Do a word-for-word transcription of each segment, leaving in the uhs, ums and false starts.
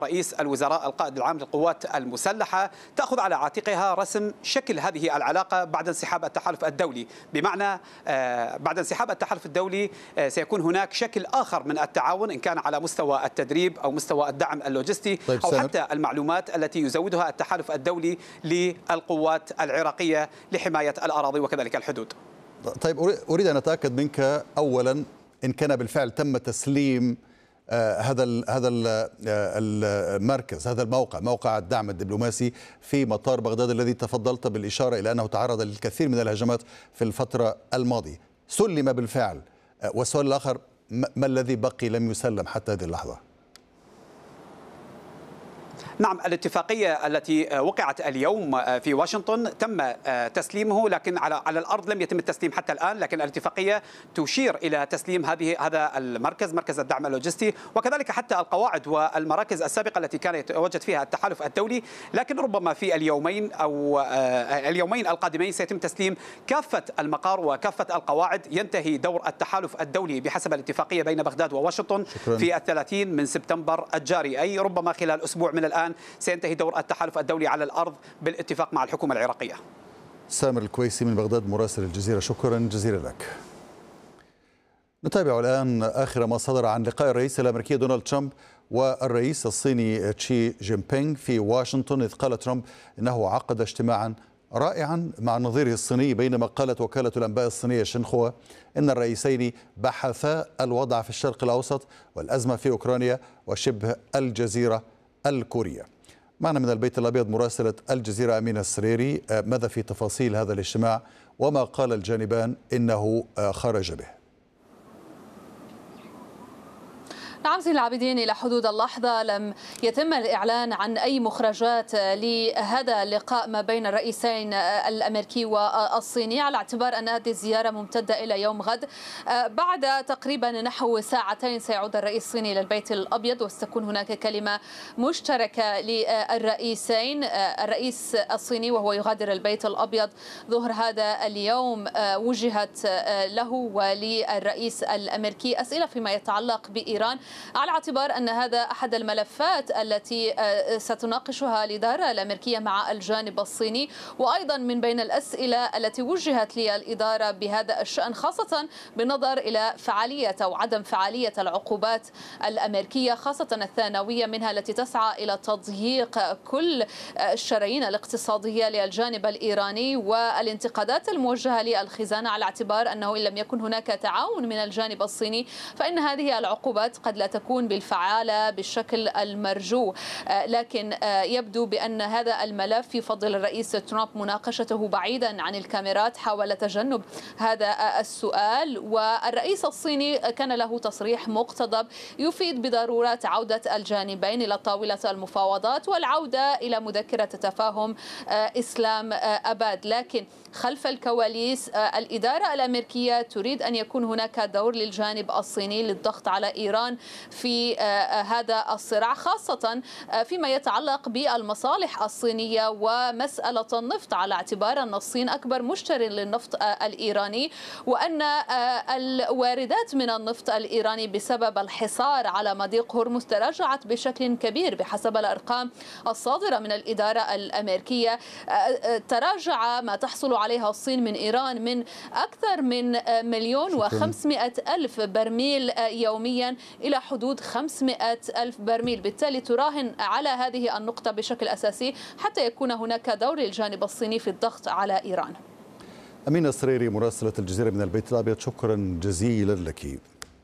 رئيس الوزراء القائد العام للقوات المسلحة تأخذ على عاتقها رسم شكل هذه العلاقة بعد انسحاب التحالف الدولي، بمعنى بعد انسحاب التحالف الدولي سيكون هناك شكل آخر من التعاون، إن كان على مستوى التدريب أو مستوى الدعم اللوجستي طيب أو سامر. حتى المعلومات التي يزودها التحالف الدولي للقوات العراقية لحماية الأراضي وكذلك الحدود. طيب أريد أن أتأكد منك أولا إن كان بالفعل تم تسليم آه هذا ال هذا ال المركز، هذا الموقع، موقع الدعم الدبلوماسي في مطار بغداد الذي تفضلت بالإشارة إلى أنه تعرض للكثير من الهجمات في الفترة الماضية، سلم بالفعل؟ آه والسؤال الآخر، ما الذي بقي لم يسلم حتى هذه اللحظة؟ نعم، الاتفاقية التي وقعت اليوم في واشنطن تم تسليمه، لكن على على الأرض لم يتم التسليم حتى الآن، لكن الاتفاقية تشير إلى تسليم هذه هذا المركز، مركز الدعم اللوجستي، وكذلك حتى القواعد والمراكز السابقة التي كان يتواجد فيها التحالف الدولي، لكن ربما في اليومين أو اليومين القادمين سيتم تسليم كافة المقار وكافة القواعد. ينتهي دور التحالف الدولي بحسب الاتفاقية بين بغداد وواشنطن شكرا. في الثلاثين من سبتمبر الجاري، أي ربما خلال أسبوع من الآن سينتهي دور التحالف الدولي على الأرض بالاتفاق مع الحكومة العراقية. سامر الكويسي من بغداد مراسل الجزيرة، شكرا جزيلا لك. نتابع الآن آخر ما صدر عن لقاء الرئيس الأمريكي دونالد ترامب والرئيس الصيني شي جين بينغ في واشنطن، إذ قال ترامب إنه عقد اجتماعا رائعا مع نظيره الصيني، بينما قالت وكالة الأنباء الصينية شنخوا إن الرئيسين بحثا الوضع في الشرق الأوسط والأزمة في أوكرانيا وشبه الجزيرة الكورية. معنا من البيت الأبيض مراسلة الجزيرة أمينة السريري، ماذا في تفاصيل هذا الاجتماع وما قال الجانبان إنه خرج به؟ نعم زين العابدين، إلى حدود اللحظة لم يتم الإعلان عن أي مخرجات لهذا اللقاء ما بين الرئيسين الأمريكي والصيني، على اعتبار أن هذه الزيارة ممتدة إلى يوم غد. بعد تقريبا نحو ساعتين سيعود الرئيس الصيني إلى البيت الأبيض، وستكون هناك كلمة مشتركة للرئيسين. الرئيس الصيني وهو يغادر البيت الأبيض ظهر هذا اليوم وجهت له وللرئيس الأمريكي أسئلة فيما يتعلق بإيران، على اعتبار أن هذا أحد الملفات التي ستناقشها الإدارة الأمريكية مع الجانب الصيني. وأيضا من بين الأسئلة التي وجهت للإدارة بهذا الشأن، خاصة بالنظر إلى فعالية أو عدم فعالية العقوبات الأمريكية، خاصة الثانوية منها التي تسعى إلى تضييق كل الشرايين الاقتصادية للجانب الإيراني، والانتقادات الموجهة للخزانة على اعتبار أنه إن لم يكن هناك تعاون من الجانب الصيني فإن هذه العقوبات قد لا تكون بالفعالة بالشكل المرجو. لكن يبدو بأن هذا الملف يفضل الرئيس ترامب مناقشته بعيدا عن الكاميرات، حاول تجنب هذا السؤال. والرئيس الصيني كان له تصريح مقتضب يفيد بضرورة عودة الجانبين إلى طاولة المفاوضات والعودة إلى مذكرة تفاهم إسلام أباد. لكن خلف الكواليس الإدارة الأمريكية تريد أن يكون هناك دور للجانب الصيني للضغط على إيران في هذا الصراع، خاصة فيما يتعلق بالمصالح الصينية ومسألة النفط، على اعتبار أن الصين أكبر مشتري للنفط الإيراني، وأن الواردات من النفط الإيراني بسبب الحصار على مضيق هرمز تراجعت بشكل كبير بحسب الأرقام الصادرة من الإدارة الأمريكية. تراجع ما تحصل عليها الصين من إيران من أكثر من مليون وخمسمائة ألف برميل يوميا إلى حدود خمسمائة ألف برميل. بالتالي تراهن على هذه النقطة بشكل أساسي حتى يكون هناك دور للجانب الصيني في الضغط على إيران. أمينة السريري مراسلة الجزيرة من البيت الأبيض، شكرا جزيلا لك.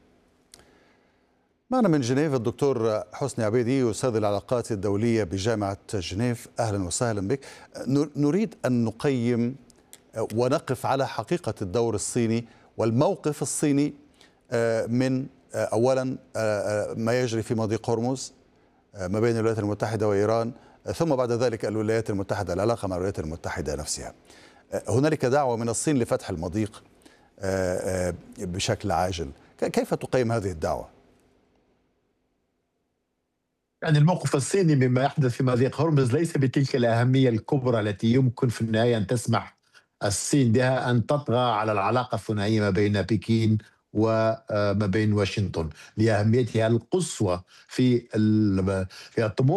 معنا من جنيف الدكتور حسني عبيدي، أستاذ العلاقات الدولية بجامعة جنيف، أهلا وسهلا بك. نريد أن نقيم ونقف على حقيقة الدور الصيني والموقف الصيني من أولا ما يجري في مضيق هرمز ما بين الولايات المتحدة وإيران، ثم بعد ذلك الولايات المتحدة، العلاقة مع الولايات المتحدة نفسها. هنالك دعوة من الصين لفتح المضيق بشكل عاجل، كيف تقيم هذه الدعوة؟ يعني الموقف الصيني مما يحدث في مضيق هرمز ليس بتلك الأهمية الكبرى التي يمكن في النهاية أن تسمح الصين بها أن تطغى على العلاقة الثنائية ما بين بكين وما بين واشنطن لأهميتها القصوى في في الطموح